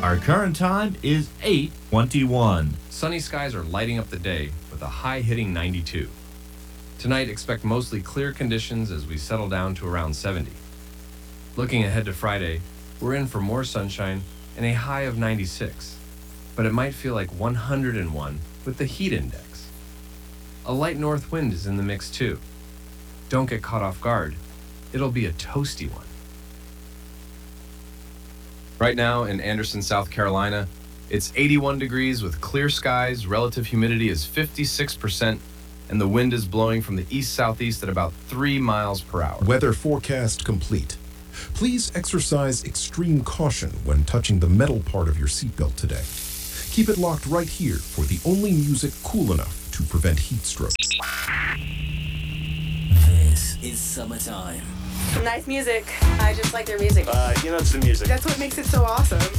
Our current time is 8:21. Sunny skies are lighting up the day with a high hitting 92. Tonight, expect mostly clear conditions as we settle down to around 70. Looking ahead to Friday, we're in for more sunshine and a high of 96, but it might feel like 101 with the heat index. A light north wind is in the mix too. Don't get caught off guard. It'll be a toasty one. Right now in Anderson, South Carolina, it's 81 degrees with clear skies, relative humidity is 56%, and the wind is blowing from the east-southeast at about 3 miles per hour. Weather forecast complete. Please exercise extreme caution when touching the metal part of your seatbelt today. Keep it locked right here for the only music cool enough to prevent heat stroke. This is summertime. Nice music. I just like their music. It's the music. That's what makes it so awesome.